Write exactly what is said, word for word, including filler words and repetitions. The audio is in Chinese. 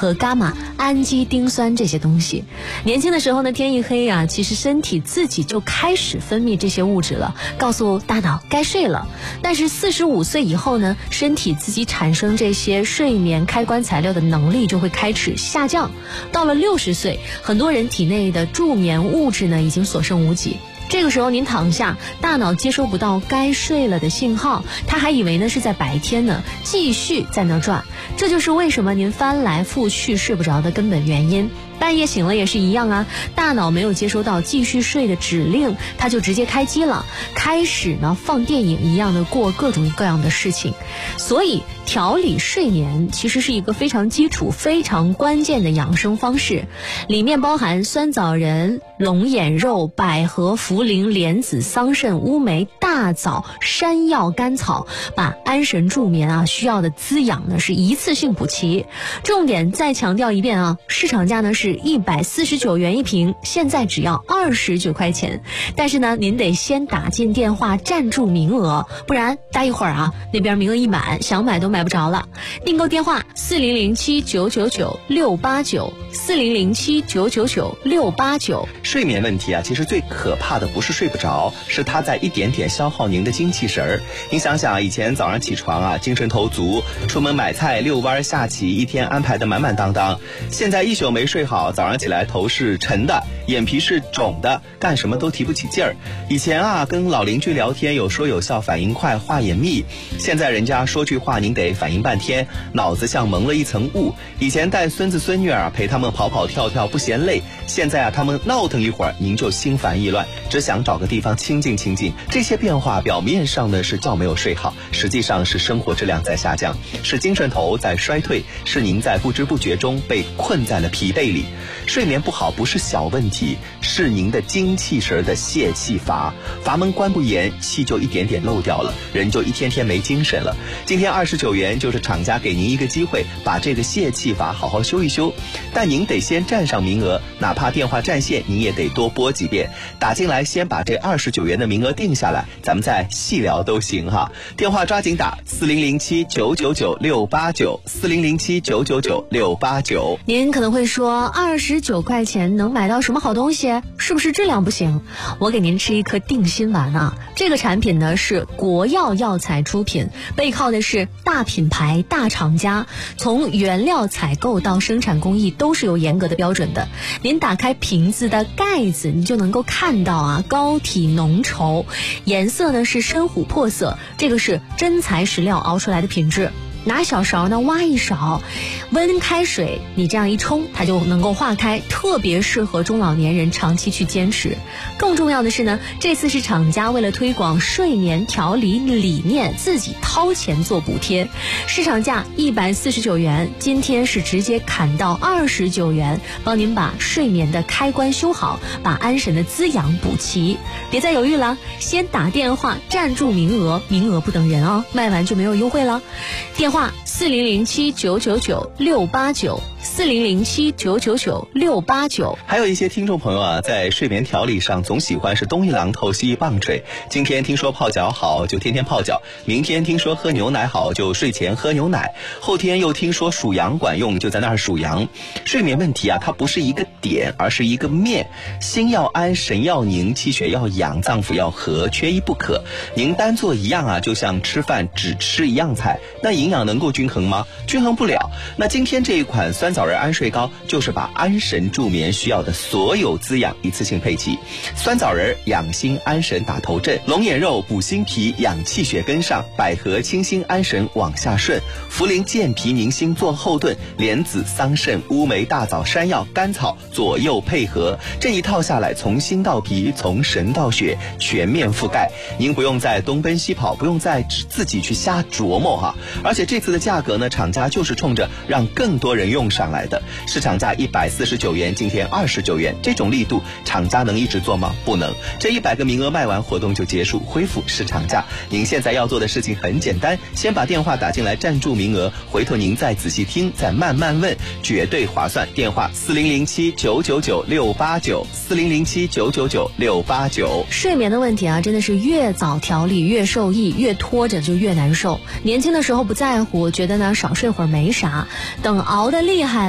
和伽马氨基丁酸这些东西。年轻的时候呢，天一黑啊，其实身体自己就开始分泌这些物质了，告诉大脑该睡了。但是四十五岁以后呢，身体自己产生这些睡眠开关材料的能力就会开始下降。到了六十岁，很多人体内的助眠物质呢已经所剩无几。这个时候您躺下，大脑接收不到该睡了的信号，他还以为呢是在白天呢，继续在那转。这就是为什么您翻来覆去睡不着的根本原因。半夜醒了也是一样啊，大脑没有接收到继续睡的指令，它就直接开机了，开始呢放电影一样的过各种各样的事情。所以调理睡眠其实是一个非常基础非常关键的养生方式，里面包含酸枣仁、龙眼肉、百合、茯苓、莲子、桑葚、乌梅、大枣、山药、甘草，把安神助眠啊需要的滋养呢是一次性补齐。重点再强调一遍啊，市场价呢是一百四十九元一瓶，现在只要二十九块钱。但是呢，您得先打进电话占住名额，不然待一会儿啊，那边名额一满，想买都买不着了。订购电话四零零七九九九六八九，四零零七九九九六八九。 睡眠问题啊，其实最可怕的不是睡不着，是它在一点点消耗您的精气神儿。您想想，以前早上起床啊，精神头足，出门买菜、遛弯、下棋，一天安排的满满当当。现在一宿没睡好，早上起来头是沉的，眼皮是肿的，干什么都提不起劲儿。以前啊，跟老邻居聊天有说有笑，反应快，话也密。现在人家说句话，您得反应半天，脑子像蒙了一层雾。以前带孙子孙女啊，陪他们跑跑跳跳不嫌累，现在啊，他们闹腾一会儿，您就心烦意乱，只想找个地方清静清静。这些变化表面上呢是觉没有睡好，实际上是生活质量在下降，是精神头在衰退，是您在不知不觉中被困在了疲惫里。睡眠不好不是小问题，是您的精气神的泄气阀，阀门关不严，气就一点点漏掉了，人就一天天没精神了。今天二十九元就是厂家给您一个机会，把这个泄气阀好好修一修，但您得先占上名额，哪怕电话占线，您也得多拨几遍，打进来先把这二十九元的名额定下来，咱们再细聊都行哈。电话抓紧打四零零七九九九六八九，四零零七九九九六八九。 您可能会说，二十九块钱能买到什么好东西？是不是质量不行？我给您吃一颗定心丸啊！这个产品呢是国药药材出品，背靠的是大品牌、大厂家，从原料采购到生产工艺都是有严格的标准的。您打开瓶子的盖子，你就能够看到啊，膏体浓稠，颜色呢是深琥珀色，这个是真材实料熬出来的品质。拿小勺呢挖一勺，温开水你这样一冲，它就能够化开，特别适合中老年人长期去坚持。更重要的是呢，这次是厂家为了推广睡眠调理理念，自己掏钱做补贴，市场价一百四十九元，今天是直接砍到二十九元，帮您把睡眠的开关修好，把安神的滋养补齐。别再犹豫了，先打电话占住名额，名额不等人哦，卖完就没有优惠了。电话四零零七九九九六八九，四零零七九九九六八九。 还有一些听众朋友啊，在睡眠调理上总喜欢是东一榔头西一棒槌。今天听说泡脚好，就天天泡脚；明天听说喝牛奶好，就睡前喝牛奶；后天又听说数羊管用，就在那儿数羊。睡眠问题啊，它不是一个点，而是一个面。心要安，神要宁，气血要养，脏腑要和，缺一不可。您单做一样啊，就像吃饭只吃一样菜，那营养能够均衡吗？均衡不了。那今天这一款酸枣仁安睡膏，就是把安神助眠需要的所有滋养一次性配齐。酸枣仁养心安神打头阵，龙眼肉补心脾养气血跟上，百合清心安神往下顺，茯苓健脾宁心做后盾，莲子桑葚乌梅大枣山药甘草左右配合，这一套下来，从心到脾，从神到血，全面覆盖。您不用再东奔西跑，不用再自己去瞎琢磨哈。而且这次的价格呢，厂家就是冲着让更多人用上来的。市场价一百四十九元，今天二十九元，这种力度，厂家能一直做吗？不能。这一百个名额卖完，活动就结束，恢复市场价。您现在要做的事情很简单，先把电话打进来占住名额，回头您再仔细听，再慢慢问，绝对划算。电话四零零七九九九六八九，四零零七九九九六八九。 睡眠的问题啊，真的是越早调理越受益，越拖着就越难受。年轻的时候不在乎，觉得呢少睡会儿没啥，等熬得厉害